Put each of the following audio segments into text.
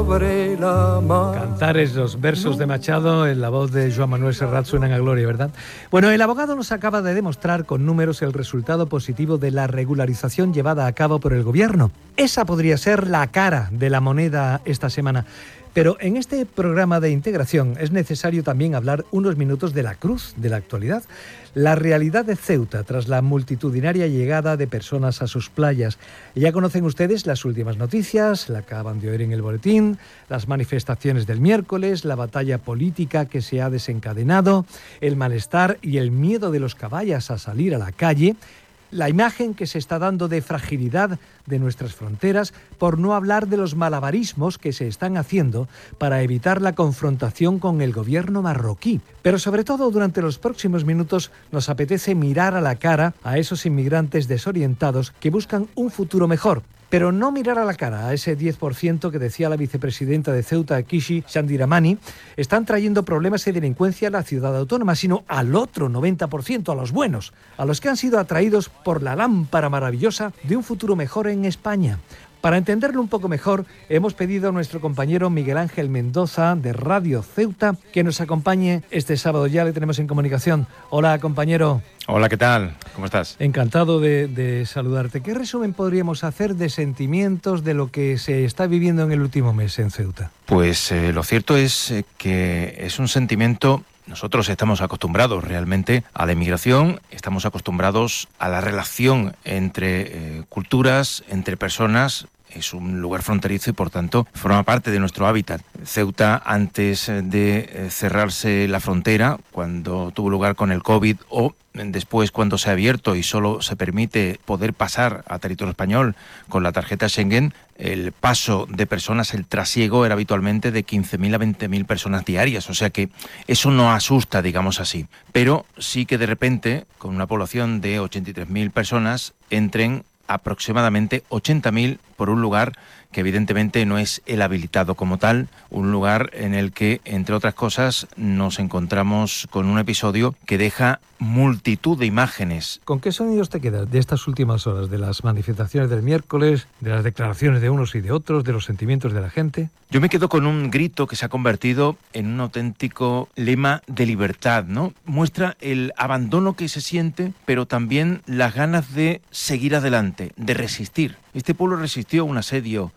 Cantares, los versos de Machado en la voz de Joan Manuel Serrat suenan a gloria, ¿verdad? Bueno, el abogado nos acaba de demostrar con números el resultado positivo de la regularización llevada a cabo por el gobierno. Esa podría ser la cara de la moneda esta semana. Pero en este programa de integración es necesario también hablar unos minutos de la cruz, de la actualidad. La realidad de Ceuta tras la multitudinaria llegada de personas a sus playas. Ya conocen ustedes las últimas noticias, la acaban de oír en el boletín, las manifestaciones del miércoles, la batalla política que se ha desencadenado, el malestar y el miedo de los caballas a salir a la calle, la imagen que se está dando de fragilidad de nuestras fronteras, por no hablar de los malabarismos que se están haciendo para evitar la confrontación con el gobierno marroquí. Pero sobre todo durante los próximos minutos nos apetece mirar a la cara a esos inmigrantes desorientados que buscan un futuro mejor. Pero no mirar a la cara a ese 10% que decía la vicepresidenta de Ceuta, Kishi Chandiramani, están trayendo problemas y delincuencia a la ciudad autónoma, sino al otro 90%, a los buenos, a los que han sido atraídos por la lámpara maravillosa de un futuro mejor en España. Para entenderlo un poco mejor, hemos pedido a nuestro compañero Miguel Ángel Mendoza, de Radio Ceuta, que nos acompañe este sábado. Ya le tenemos en comunicación. Hola, compañero. Hola, ¿qué tal? ¿Cómo estás? Encantado de saludarte. ¿Qué resumen podríamos hacer de sentimientos de lo que se está viviendo en el último mes en Ceuta? Pues lo cierto es que es un sentimiento. Nosotros estamos acostumbrados realmente a la inmigración, estamos acostumbrados a la relación entre culturas, entre personas. Es un lugar fronterizo y, por tanto, forma parte de nuestro hábitat. Ceuta, antes de cerrarse la frontera, cuando tuvo lugar con el COVID, o después cuando se ha abierto y solo se permite poder pasar a territorio español con la tarjeta Schengen, el paso de personas, el trasiego era habitualmente de 15.000 a 20.000 personas diarias. O sea que eso no asusta, digamos así. Pero sí que de repente, con una población de 83.000 personas, entren aproximadamente 80.000 por un lugar que evidentemente no es el habilitado como tal, un lugar en el que, entre otras cosas, nos encontramos con un episodio que deja multitud de imágenes. ¿Con qué sonidos te quedas de estas últimas horas, de las manifestaciones del miércoles, de las declaraciones de unos y de otros, de los sentimientos de la gente? Yo me quedo con un grito que se ha convertido en un auténtico lema de libertad, ¿no? Muestra el abandono que se siente, pero también las ganas de seguir adelante, de resistir. Este pueblo resistió un asedio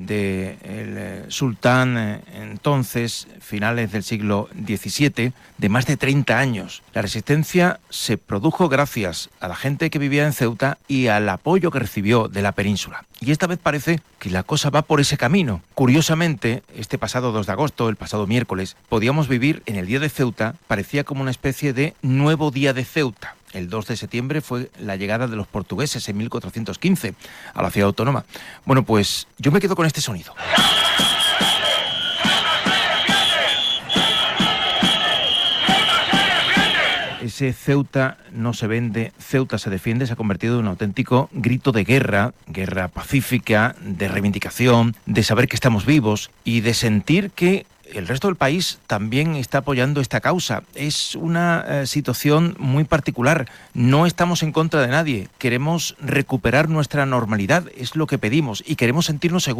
del sultán entonces, finales del siglo XVII, de más de 30 años. La resistencia se produjo gracias a la gente que vivía en Ceuta y al apoyo que recibió de la península. Y esta vez parece que la cosa va por ese camino. Curiosamente, este pasado 2 de agosto, el pasado miércoles, podíamos vivir en el Día de Ceuta, parecía como una especie de nuevo Día de Ceuta. El 2 de septiembre fue la llegada de los portugueses en 1415 a la ciudad autónoma. Bueno, pues yo me quedo con este sonido. Ese Ceuta no se vende, Ceuta se defiende, se ha convertido en un auténtico grito de guerra, guerra pacífica, de reivindicación, de saber que estamos vivos y de sentir que el resto del país también está apoyando esta causa. Es una situación muy particular. No estamos en contra de nadie. Queremos recuperar nuestra normalidad, es lo que pedimos, y queremos sentirnos seguros.